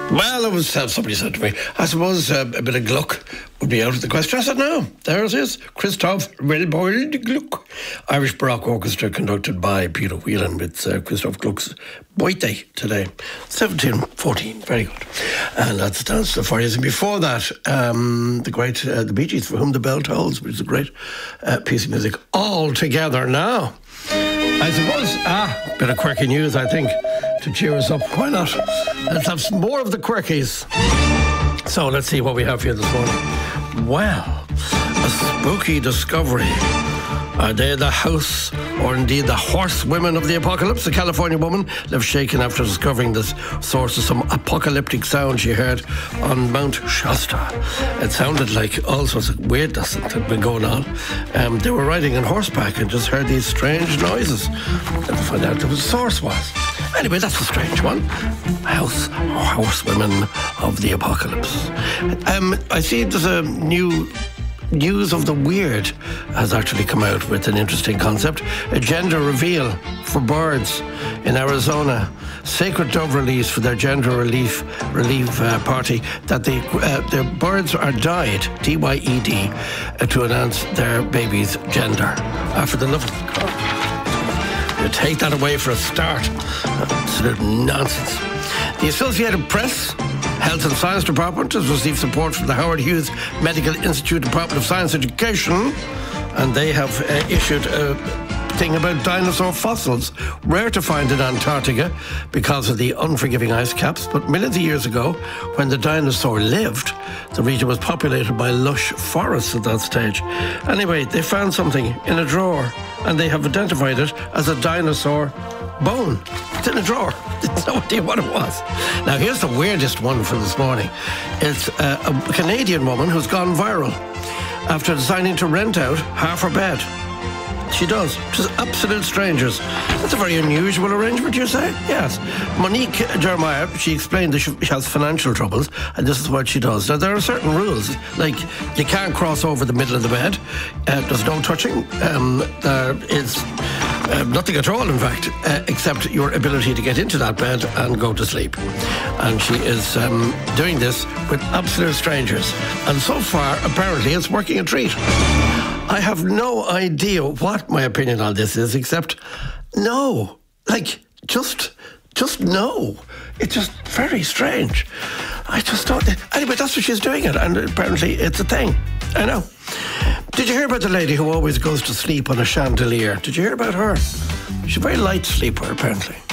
Well, it was somebody said to me, I suppose a bit of Gluck would be out of the question. I said, no, there it is. Christoph Well-Boiled Gluck. Irish Baroque Orchestra conducted by Peter Whelan with Christoph Gluck's birthday today. 1714, very good. And that's Dance to the 40s. And before that, the great the Bee Gees, For Whom the Bell Tolls, which is a great piece of music. All together now. I suppose, bit of quirky news, I think, to cheer us up. Why not? Let's have some more of the quirkies. So let's see what we have here this morning. Well, a spooky discovery. Are they the house or indeed the horsewomen of the apocalypse? A California woman left shaken after discovering the source of some apocalyptic sound she heard on Mount Shasta. It sounded like all sorts of weirdness that had been going on. They were riding on horseback and just heard these strange noises. Never found out what the source was. Anyway, that's a strange one. House or horsewomen of the apocalypse. I see there's a new News of the Weird has actually come out with an interesting concept. A gender reveal for birds in Arizona. Sacred Dove release for their gender relief party that their birds are dyed, D-Y-E-D, to announce their baby's gender. After the lovely... You take that away for a start. Absolute nonsense. The Associated Press Health and Science Department has received support from the Howard Hughes Medical Institute Department of Science Education, and they have issued a thing about dinosaur fossils, rare to find in Antarctica because of the unforgiving ice caps, but millions of years ago, when the dinosaur lived, the region was populated by lush forests at that stage. Anyway, they found something in a drawer, and they have identified it as a dinosaur bone. It's in a drawer. It's no idea what it was. Now, here's the weirdest one for this morning. It's a Canadian woman who's gone viral after deciding to rent out half her bed. She does. Just absolute strangers. That's a very unusual arrangement, you say? Yes. Monique Jeremiah, she explained that she has financial troubles, and this is what she does. Now, there are certain rules, like you can't cross over the middle of the bed. There's no touching. There is nothing at all, in fact, except your ability to get into that bed and go to sleep. And she is doing this with absolute strangers. And so far, apparently, it's working a treat. I have no idea what my opinion on this is, except no. Like, just no. It's just very strange. I just don't... Anyway, that's what she's doing it, and apparently it's a thing. I know. Did you hear about the lady who always goes to sleep on a chandelier? Did you hear about her? She's a very light sleeper, apparently.